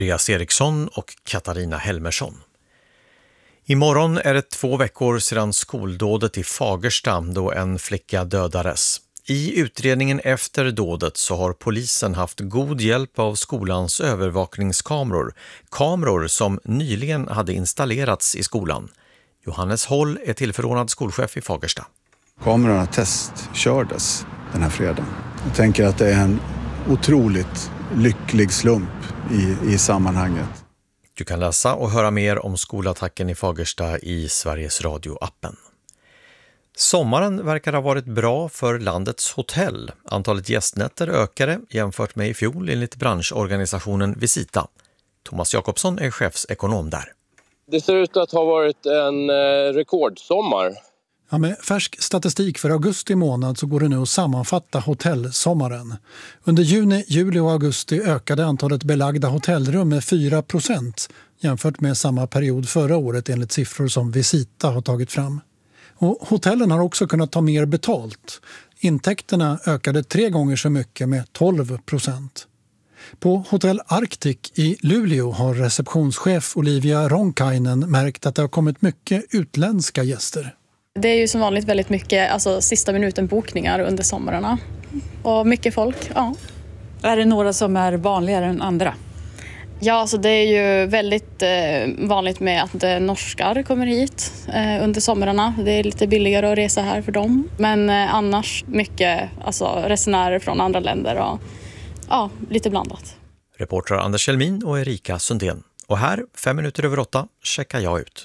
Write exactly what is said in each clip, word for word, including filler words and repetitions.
Andreas Eriksson och Katarina Helmersson. Imorgon är det två veckor sedan skoldådet i Fagersta då en flicka dödades. I utredningen efter dådet så har polisen haft god hjälp av skolans övervakningskameror. Kameror som nyligen hade installerats i skolan. Johannes Håll är tillförordnad skolchef i Fagersta. Kamerorna testkördes den här fredagen. Jag tänker att det är en otroligt lycklig slump i, i sammanhanget. Du kan läsa och höra mer om skolattacken i Fagersta i Sveriges Radio-appen. Sommaren verkar ha varit bra för landets hotell. Antalet gästnätter ökade jämfört med i fjol enligt branschorganisationen Visita. Thomas Jakobsson är chefsekonom där. Det ser ut att ha varit en eh, rekordsommar. Ja, med färsk statistik för augusti månad så går det nu att sammanfatta hotellsommaren. Under juni, juli och augusti ökade antalet belagda hotellrum med fyra procent jämfört med samma period förra året enligt siffror som Visita har tagit fram. Och hotellen har också kunnat ta mer betalt. Intäkterna ökade tre gånger så mycket med tolv procent. På Hotell Arctic i Luleå har receptionschef Olivia Ronkainen märkt att det har kommit mycket utländska gäster. Det är ju som vanligt väldigt mycket alltså, sista minuten bokningar under sommarna. Och mycket folk, ja. Är det några som är vanligare än andra? Ja, alltså det är ju väldigt eh, vanligt med att eh, norskar kommer hit eh, under sommarna. Det är lite billigare att resa här för dem. Men eh, annars mycket alltså, resenärer från andra länder och ja, lite blandat. Reportrar Anders Kjellmin och Erika Sundén. Och här, fem minuter över åtta, checkar jag ut.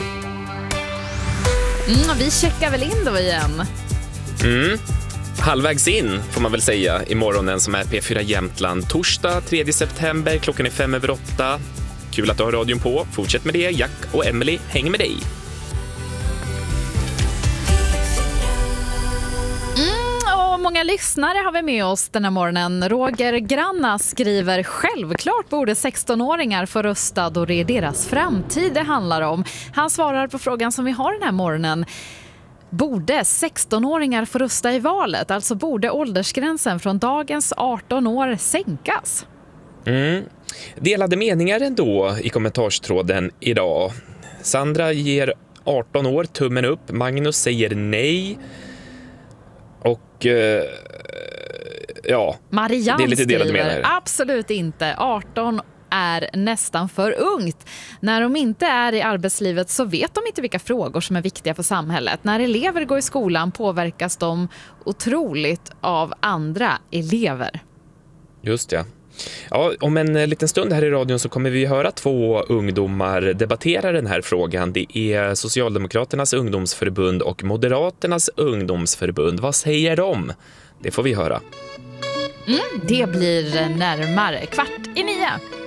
Mm, vi checkar väl in då igen. Mm. Halvvägs in får man väl säga i morgonen som är P fyra Jämtland. Torsdag tredje september, klockan är fem över åtta. Kul att du har radion på. Fortsätt med det. Jack och Emily hänger med dig. Mm, och många lyssnare har vi med oss den här morgonen. Roger Granna skriver: självklart borde sextonåringar få rösta då det är deras framtid det handlar om. Han svarar på frågan som vi har den här morgonen. Borde sextonåringar få rösta i valet? Alltså borde åldersgränsen från dagens arton år sänkas? Mm. Delade meningar ändå i kommentarstråden idag. Sandra ger arton år, tummen upp. Magnus säger nej. Och eh, ja, Marianne det är lite delade skriver, meningar. absolut inte. arton är nästan för ungt. När de inte är i arbetslivet så vet de inte vilka frågor som är viktiga för samhället. När elever går i skolan påverkas de otroligt av andra elever. Just det. Ja, om en liten stund här i radion så kommer vi höra två ungdomar debattera den här frågan. Det är Socialdemokraternas ungdomsförbund och Moderaternas ungdomsförbund. Vad säger de? Det får vi höra. Mm, det blir närmare kvart i nio.